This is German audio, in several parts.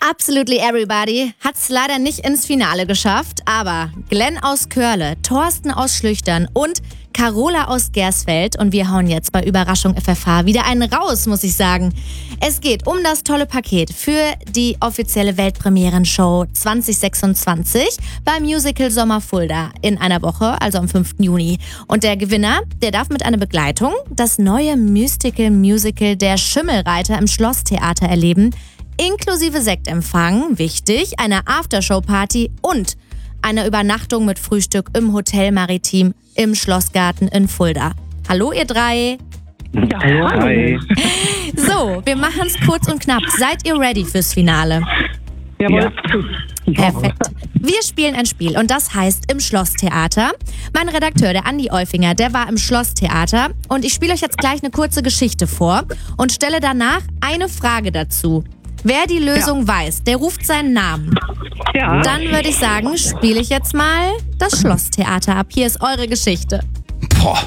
Absolutely Everybody hat's leider nicht ins Finale geschafft, aber Glenn aus Körle, Thorsten aus Schlüchtern und Carola aus Gersfeld und wir hauen jetzt bei Überraschung FFH wieder einen raus, muss ich sagen. Es geht um das tolle Paket für die offizielle Weltpremieren-Show 2026 beim Musical Sommer Fulda in einer Woche, also am 5. Juni. Und der Gewinner, der darf mit einer Begleitung das neue Musical Der Schimmelreiter im Schlosstheater erleben, inklusive Sektempfang, wichtig, einer Aftershow-Party und eine Übernachtung mit Frühstück im Hotel Maritim im Schlossgarten in Fulda. Hallo ihr drei. Ja, hallo. Hi. So, wir machen es kurz und knapp. Seid ihr ready fürs Finale? Jawohl. Ja. Perfekt. Wir spielen ein Spiel und das heißt im Schlosstheater. Mein Redakteur, der Andi Eufinger, der war im Schlosstheater und ich spiele euch jetzt gleich eine kurze Geschichte vor und stelle danach eine Frage dazu. Wer die Lösung weiß, der ruft seinen Namen. Ja. Dann würde ich sagen, spiele ich jetzt mal das Schlosstheater ab. Hier ist eure Geschichte. Boah,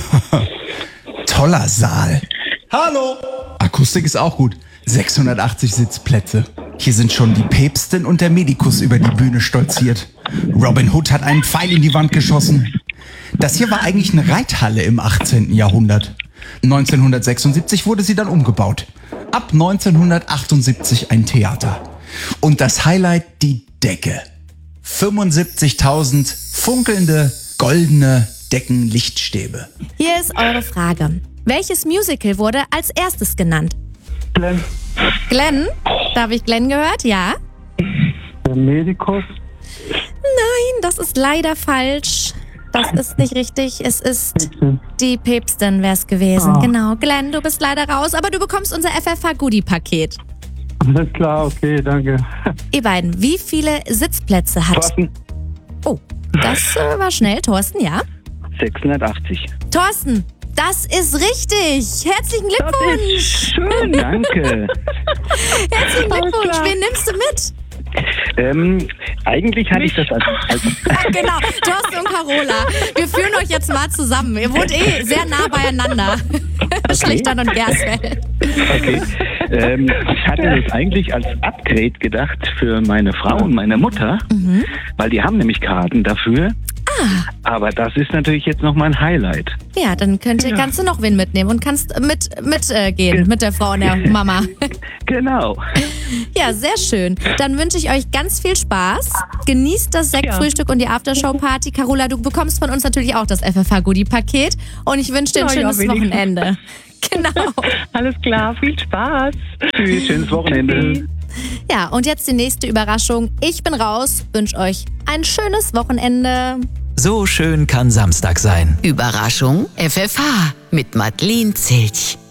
toller Saal. Hallo! Akustik ist auch gut. 680 Sitzplätze. Hier sind schon die Päpstin und der Medikus über die Bühne stolziert. Robin Hood hat einen Pfeil in die Wand geschossen. Das hier war eigentlich eine Reithalle im 18. Jahrhundert. 1976 wurde sie dann umgebaut. Ab 1978 ein Theater. Und das Highlight, die Decke. 75.000 funkelnde, goldene Deckenlichtstäbe. Hier ist eure Frage. Welches Musical wurde als erstes genannt? Glenn. Glenn? Da habe ich Glenn gehört, ja? Der Medikus. Nein, das ist leider falsch. Das ist nicht richtig. Es ist die Päpstin wäre es gewesen. Ah. Genau. Glenn, du bist leider raus, aber du bekommst unser FFH-Goodie-Paket. Alles klar, okay, danke. Ihr beiden, wie viele Sitzplätze hat... Thorsten. Oh, das war schnell. Thorsten, ja? 680. Thorsten, das ist richtig. Herzlichen Glückwunsch. Schön, danke. Herzlichen Glückwunsch. Wen nimmst du mit? Eigentlich hatte ich das als Genau, Thorsten und Carola. Wir führen euch jetzt mal zusammen. Ihr wohnt sehr nah beieinander. Schlichtern und Gersfeld. Okay. Ich hatte das eigentlich als Upgrade gedacht für meine Frau und meine Mutter, weil die haben nämlich Karten dafür. Aber das ist natürlich jetzt noch mein Highlight. Ja, dann kannst du noch wen mitnehmen und kannst mitgehen mit der Frau und der Mama. Genau. Ja, sehr schön. Dann wünsche ich euch ganz viel Spaß. Genießt das Sektfrühstück und die Aftershow-Party. Carola, du bekommst von uns natürlich auch das FFH-Goodie-Paket. Und ich wünsche dir ein schönes Wochenende. Genau. Alles klar, viel Spaß. Tschüss, schönes Wochenende. Ja, und jetzt die nächste Überraschung. Ich bin raus, wünsche euch ein schönes Wochenende. So schön kann Samstag sein. Überraschung FFH mit Madeleine Zilch.